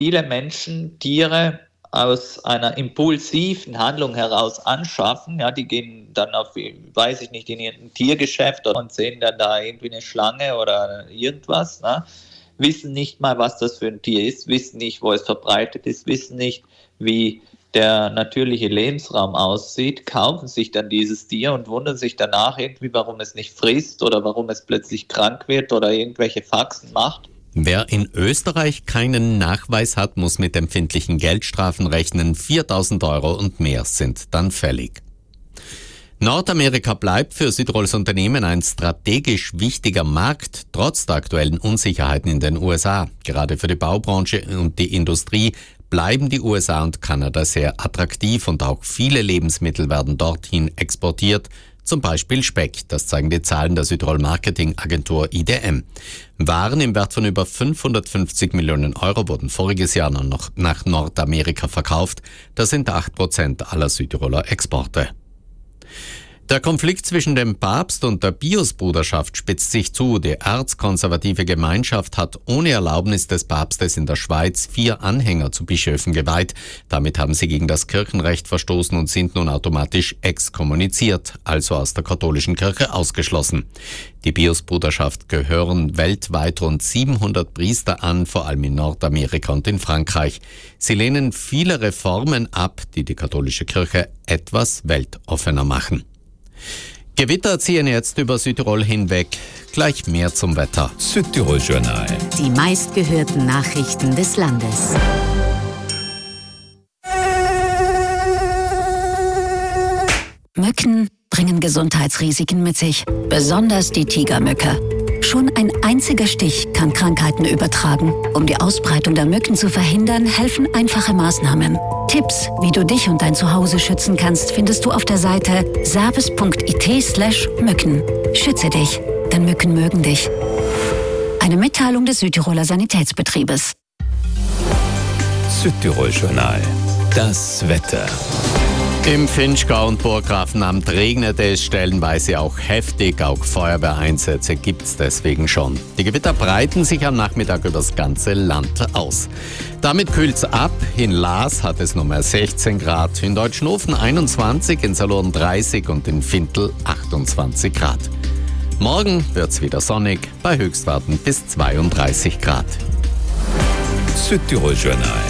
viele Menschen Tiere aus einer impulsiven Handlung heraus anschaffen. Ja, die gehen dann auf, weiß ich nicht, in irgendein Tiergeschäft und sehen dann da irgendwie eine Schlange oder irgendwas, ne? Wissen nicht mal, was das für ein Tier ist, wissen nicht, wo es verbreitet ist, wissen nicht, wie der natürliche Lebensraum aussieht, kaufen sich dann dieses Tier und wundern sich danach irgendwie, warum es nicht frisst oder warum es plötzlich krank wird oder irgendwelche Faxen macht. Wer in Österreich keinen Nachweis hat, muss mit empfindlichen Geldstrafen rechnen. 4.000 € und mehr sind dann fällig. Nordamerika bleibt für Südtirols Unternehmen ein strategisch wichtiger Markt, trotz der aktuellen Unsicherheiten in den USA. Gerade für die Baubranche und die Industrie bleiben die USA und Kanada sehr attraktiv und auch viele Lebensmittel werden dorthin exportiert. Zum Beispiel Speck, das zeigen die Zahlen der Südtirol Marketing Agentur IDM. Waren im Wert von über 550 Millionen € wurden voriges Jahr noch nach Nordamerika verkauft. Das sind 8% aller Südtiroler Exporte. Der Konflikt zwischen dem Papst und der Piusbruderschaft spitzt sich zu. Die erzkonservative Gemeinschaft hat ohne Erlaubnis des Papstes in der Schweiz 4 Anhänger zu Bischöfen geweiht. Damit haben sie gegen das Kirchenrecht verstoßen und sind nun automatisch exkommuniziert, also aus der katholischen Kirche ausgeschlossen. Die Piusbruderschaft gehören weltweit rund 700 Priester an, vor allem in Nordamerika und in Frankreich. Sie lehnen viele Reformen ab, die die katholische Kirche etwas weltoffener machen. Gewitter ziehen jetzt über Südtirol hinweg. Gleich mehr zum Wetter. Südtirol Journal. Die meistgehörten Nachrichten des Landes. Mücken bringen Gesundheitsrisiken mit sich, besonders die Tigermücke. Schon ein einziger Stich kann Krankheiten übertragen. Um die Ausbreitung der Mücken zu verhindern, helfen einfache Maßnahmen. Tipps, wie du dich und dein Zuhause schützen kannst, findest du auf der Seite service.it/Mücken. Schütze dich, denn Mücken mögen dich. Eine Mitteilung des Südtiroler Sanitätsbetriebes. Südtirol Journal. Das Wetter. Im Vinschgau und Burggrafenamt regnete es stellenweise auch heftig. Auch Feuerwehreinsätze gibt es deswegen schon. Die Gewitter breiten sich am Nachmittag über das ganze Land aus. Damit kühlt es ab. In Laas hat es nur mehr 16 Grad, in Deutschnofen 21, in Salurn 30 und in Fintel 28 Grad. Morgen wird es wieder sonnig, bei Höchstwerten bis 32 Grad. Südtirol Journal.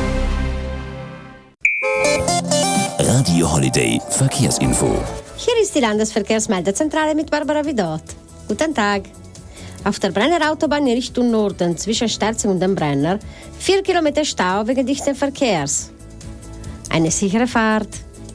Radio Holiday Verkehrsinfo. Hier ist die Landesverkehrsmeldezentrale mit Barbara Vidot. Guten Tag. Auf der Brenner Autobahn in Richtung Norden zwischen Sterzing und dem Brenner 4 Kilometer Stau wegen dichten Verkehrs. Eine sichere Fahrt.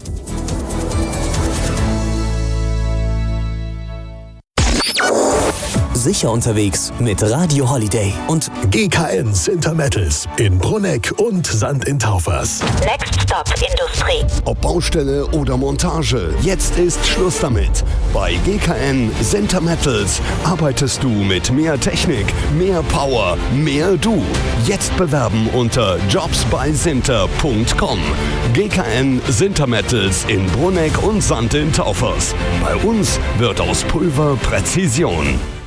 Sicher unterwegs mit Radio Holiday und GKN Sintermettels in Brunegg und St. in Taufers. Next Stop Industrie. Ob Baustelle oder Montage, jetzt ist Schluss damit. Bei GKN Sintermettels arbeitest du mit mehr Technik, mehr Power, mehr du. Jetzt bewerben unter jobsbysinter.com. GKN Sintermettels in Brunegg und St. in Taufers. Bei uns wird aus Pulver Präzision.